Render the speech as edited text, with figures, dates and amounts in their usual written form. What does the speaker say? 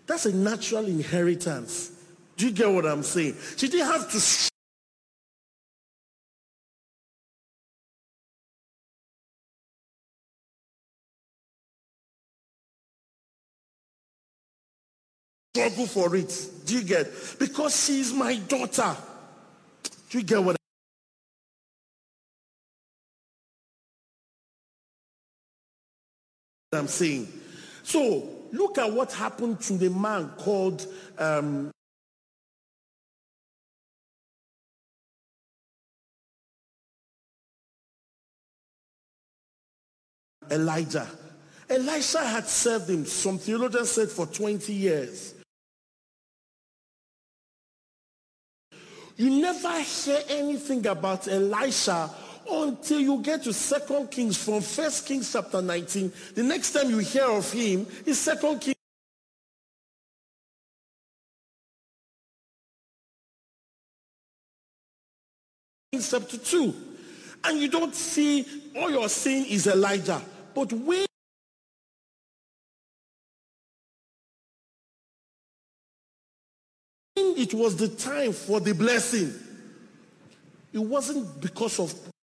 That's a natural inheritance. Do you get what I'm saying? She didn't have to struggle for it. Do you get? Because she's my daughter. Do you get what I'm saying? So look at what happened to the man called Elijah. Elisha had served him, some theologians said, for 20 years. You never hear anything about Elisha until you get to 2 Kings from 1 Kings chapter 19. The next time you hear of him is 2 Kings chapter 2. And you don't see, all you're seeing is Elijah. But when it was the time for the blessing, it wasn't because of